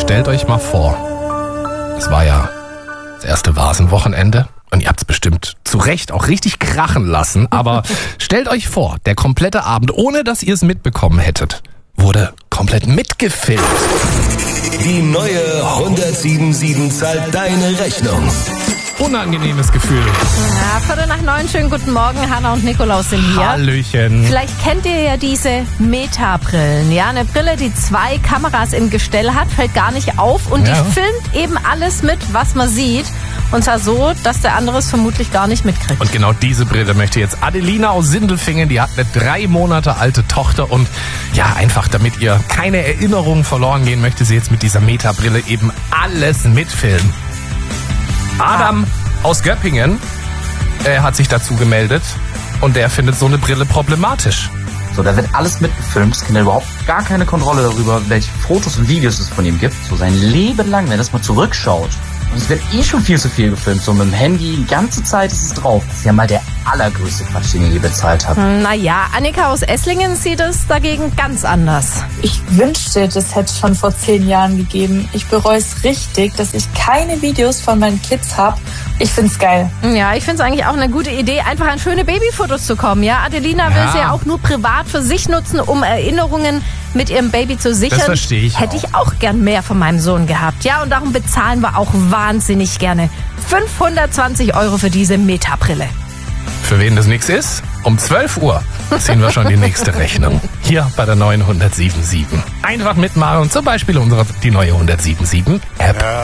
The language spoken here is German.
stellt euch mal vor, es war ja das erste Vasenwochenende und ihr habt es bestimmt zu Recht auch richtig krachen lassen, aber stellt euch vor, der komplette Abend, ohne dass ihr es mitbekommen hättet, wurde komplett mitgefilmt. Die neue 107.7 zahlt deine Rechnung. Unangenehmes Gefühl. Ja, 8:45, schönen guten Morgen, Hanna und Nikolaus sind hier. Hallöchen. Vielleicht kennt ihr ja diese Meta-Brillen. Ja, eine Brille, die 2 Kameras im Gestell hat, fällt gar nicht auf und die filmt eben alles mit, was man sieht. Und zwar so, dass der andere es vermutlich gar nicht mitkriegt. Und genau diese Brille möchte jetzt Adelina aus Sindelfingen, die hat eine 3 Monate alte Tochter und ja, einfach damit ihr keine Erinnerungen verloren gehen, möchte sie jetzt mit dieser Meta-Brille eben alles mitfilmen. Adam aus Göppingen hat sich dazu gemeldet und der findet so eine Brille problematisch. So, da wird alles mitgefilmt. Das Kind hat überhaupt gar keine Kontrolle darüber, welche Fotos und Videos es von ihm gibt. So sein Leben lang, wenn das mal zurückschaut. Und es wird schon viel zu viel gefilmt. So mit dem Handy, die ganze Zeit ist es drauf. Das ist ja mal der allergrößte Quatsch, den ihr je bezahlt habt. Naja, Annika aus Esslingen sieht es dagegen ganz anders. Ich wünschte, das hätte es schon vor 10 Jahren gegeben. Ich bereue es richtig, dass ich keine Videos von meinen Kids habe. Ich find's geil. Ja, ich finde es eigentlich auch eine gute Idee, einfach an schöne Babyfotos zu kommen. Ja, Adelina will sie ja auch nur privat für sich nutzen, um Erinnerungen mit ihrem Baby zu sichern. Das verstehe ich. Hätte ich auch gern mehr von meinem Sohn gehabt. Ja, und darum bezahlen wir auch wahnsinnig gerne 520 € für diese Meta-Brille. Für wen das nichts ist, um 12 Uhr ziehen wir schon die nächste Rechnung. Hier bei der neuen 107.7. Einfach mitmachen und zum Beispiel die neue 107.7 App.